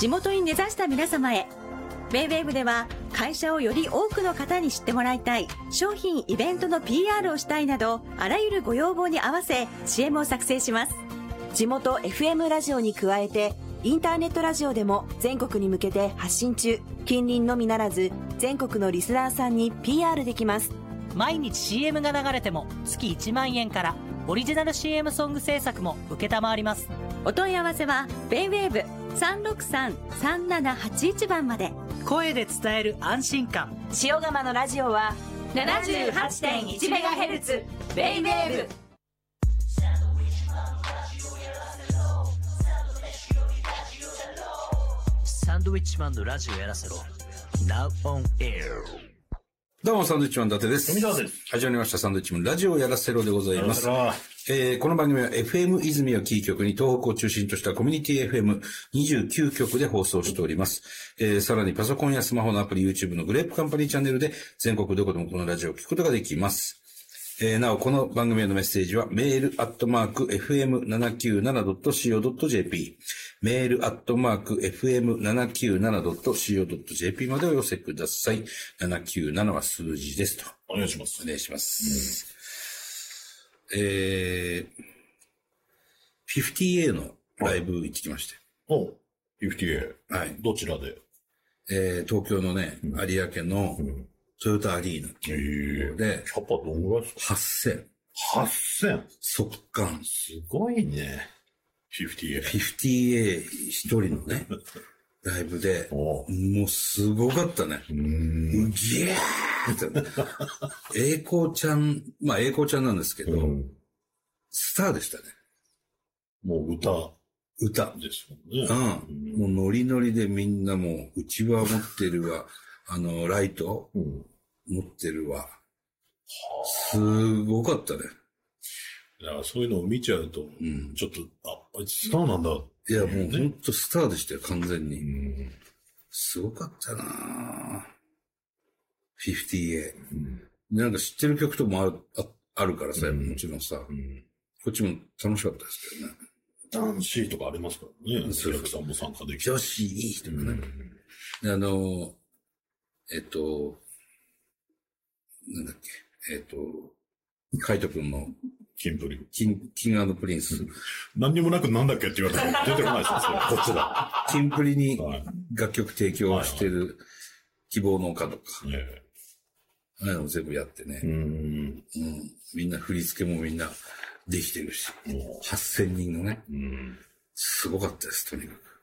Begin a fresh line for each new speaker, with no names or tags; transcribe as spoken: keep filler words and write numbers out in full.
地元に根ざした皆様へ。ウェイウェイブでは会社をより多くの方に知ってもらいたい、商品イベントの ピーアール をしたいなど、あらゆるご要望に合わせ シーエム を作成します。
地元 エフエム ラジオに加えてインターネットラジオでも全国に向けて発信中。近隣のみならず全国のリスナーさんに ピーアール できます。
毎日 シーエム が流れても月いちまんえんから、オリジナル シーエム ソング制作も承ります。
お問い合わせはウェイウェイブ さんろくさん さんななはちいち 番まで。
声で伝える安心感。
塩釜のラジオは
ななじゅうはちてんいちメガヘルツ ウェイウェイブ。
サンドウィッチマンのラジオやらせろ Now on air。
どうもサンドウィッチマン伊達です。
富澤です。
始まりましたサンドウィッチマンラジオやらせろでございます。えー、この番組は エフエム 泉をキー局に東北を中心としたコミュニティ エフエムにじゅうきゅう 局で放送しております。えー、さらにパソコンやスマホのアプリ YouTube のグレープカンパニーチャンネルで全国どこでもこのラジオを聞くことができます。えー、なお、この番組へのメッセージは、メールアットマーク エフエムななきゅうななドットシーオードットジェーピー、メールアットマーク エフエムななきゅうななドットシーオードットジェーピー までお寄せください。ななきゅうななは数字ですと。
お願いします。
お願いします。うん、えー、フィフティーエー のライブ行ってきまして。
おう、フィフティーエー。
はい。
どちらで？
えー、東京のね、有明のトヨタアリーナっていうところで、
キャパどんぐらいですか？
はっせん。
はっせん。
速乾。
すごいね。フィフティーエー。
フィフティーエー 一人のね、ライブで、もうすごかったね。うーん。ギャーって。栄光ちゃん、まあ栄光ちゃんなんですけど、うん、スターでしたね。
もう歌。
歌。
ですもんね。
うん。もうノリノリでみんなもう、うちわ持ってるわ、あの、ライト、うん、持ってるわ。すごかったね。
いや、そういうのを見ちゃうと、うん、ちょっと、あ、あいつスターなんだ、ね。
いや、もうほんとスターでしたよ、完全に。うん、すごかったなぁ。フィフティーエー、うん。なんか知ってる曲ともある、あ、あるからさ、うん、もちろんさ、うん、こっちも楽しかったですけどね。
男子とかありますからね。お客さんも参加できる。
女子いいとかね。うん、あの、えっと、なんだっけ、えっと、カイト君の、
キンプリ。
キン、キング&プリンス。
何にもなくなんだっけって言われたら出てこないですよ、こっちだ。
キンプリに楽曲提供してる希望の丘とか。はいはい、ああいうの全部やってね。うん、うん。みんな振り付けもみんなできてるし。はっせんにんのね。うん、すごかったです、とにかく。